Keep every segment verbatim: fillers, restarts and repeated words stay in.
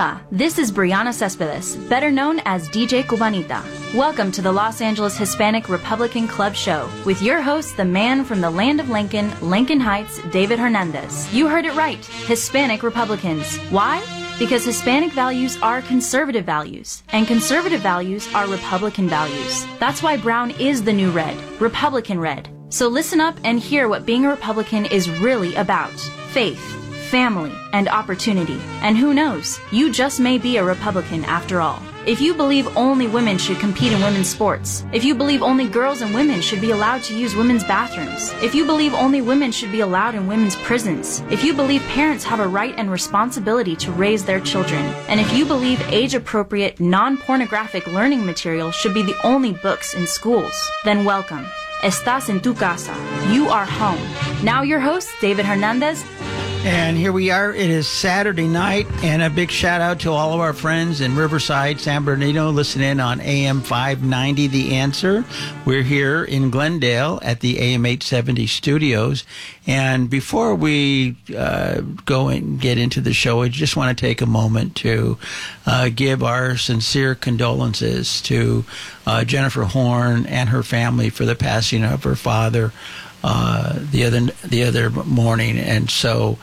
Hola, this is Brianna Cespedes, better known as D J Cubanita. Welcome to the Los Angeles Hispanic Republican Club Show with your host, the man from the land of Lincoln, Lincoln Heights, David Hernandez. You heard it right, Hispanic Republicans. Why? Because Hispanic values are conservative values, and conservative values are Republican values. That's why brown is the new red, Republican red. So listen up and hear what being a Republican is really about. Faith, family, and opportunity. And who knows, you just may be a Republican after all. If you believe only women should compete in women's sports, if you believe only girls and women should be allowed to use women's bathrooms, if you believe only women should be allowed in women's prisons, if you believe parents have a right and responsibility to raise their children, and if you believe age-appropriate, non-pornographic learning material should be the only books in schools, then welcome. Estás en tu casa. You are home. Now your host, David Hernandez. And here we are. It is Saturday night, and a big shout out to all of our friends in Riverside, San Bernardino, listening on A M five ninety, The Answer. We're here in Glendale at the A M eight seventy studios. And before we uh, go and get into the show, I just want to take a moment to uh, give our sincere condolences to uh, Jennifer Horn and her family for the passing of her father Uh, the other the other morning. And so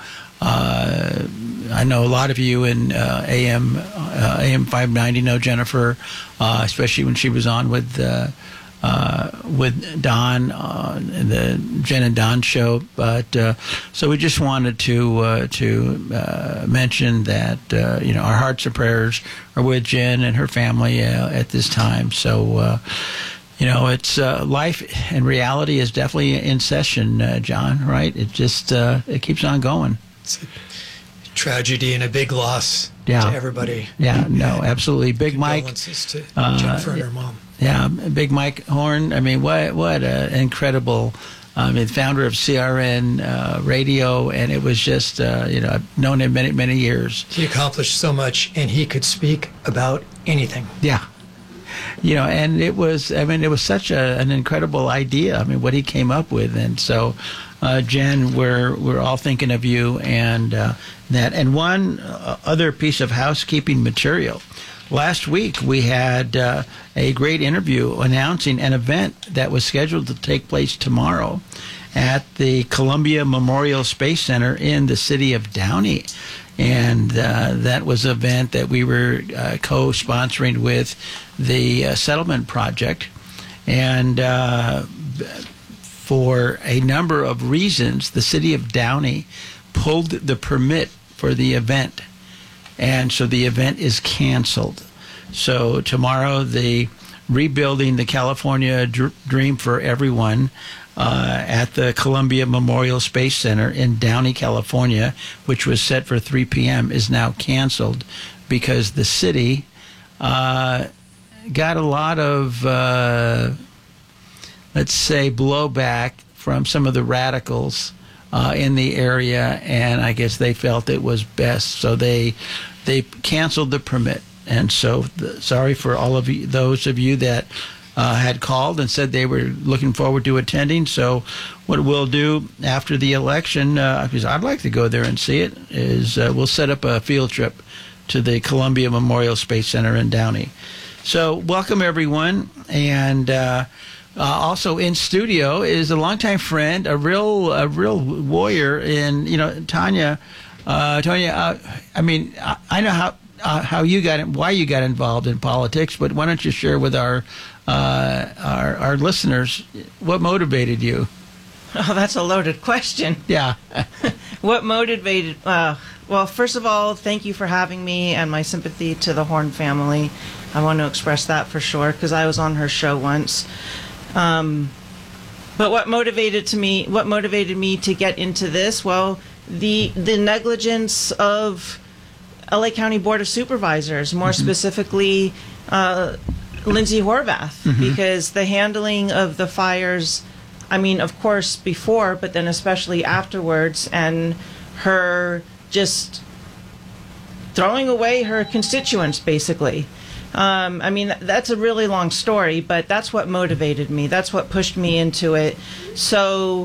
uh, I know a lot of you in uh, A M uh, A M five ninety know Jennifer, uh, especially when she was on with uh, uh, with Don uh, in the Jen and Don show. But uh, so we just wanted to uh, to uh, mention that uh, you know, our hearts and prayers are with Jen and her family uh, at this time. So. Uh, You know, it's uh, life and reality is definitely in session, uh, John, right? It just, uh, it keeps on going. It's a tragedy and a big loss yeah. to everybody. Yeah, no, absolutely. Big Mike. Condolences to Jennifer uh, and her mom. Yeah, Big Mike Horn. I mean, what what an incredible, I mean, founder of C R N uh, Radio, and it was just, uh, you know, I've known him many, many years. He accomplished so much, and he could speak about anything. Yeah. You know, and it was, I mean, it was such a, an incredible idea. I mean, what he came up with. And so, uh, Jen, we're, we're all thinking of you and uh, that. And one uh, other piece of housekeeping material. Last week, we had uh, a great interview announcing an event that was scheduled to take place tomorrow at the Columbia Memorial Space Center in the city of Downey. And uh, that was an event that we were uh, co-sponsoring with the uh, Settlement Project. And uh, for a number of reasons, the city of Downey pulled the permit for the event. And so the event is canceled. So tomorrow, the Rebuilding the California Dr- Dream for Everyone Uh, at the Columbia Memorial Space Center in Downey, California, which was set for three p.m., is now canceled because the city uh, got a lot of, uh, let's say, blowback from some of the radicals uh, in the area, and I guess they felt it was best, so they they canceled the permit. And so, the, sorry for all of you, those of you that Uh, had called and said they were looking forward to attending. So what we'll do after the election, uh, because I'd like to go there and see it, is uh, we'll set up a field trip to the Columbia Memorial Space Center in Downey. So welcome, everyone. And uh, uh, also in studio is a longtime friend, a real a real warrior in, you know, Tanya. Uh, Tanya, uh, I mean, I, I know how, uh, how you got in, why you got involved in politics, but why don't you share with our Uh, our, our listeners, what motivated you? Oh, that's a loaded question. Yeah. What motivated? Uh, well, first of all, thank you for having me, and my sympathy to the Horn family. I want to express that for sure, because I was on her show once. Um, but what motivated to me? What motivated me to get into this? Well, the the negligence of L A County Board of Supervisors, more mm-hmm. specifically. Uh, Lindsay Horvath, mm-hmm. because the handling of the fires, I mean, of course, before, but then especially afterwards, and her just throwing away her constituents, basically. Um, I mean, that's a really long story, but that's what motivated me. That's what pushed me into it. So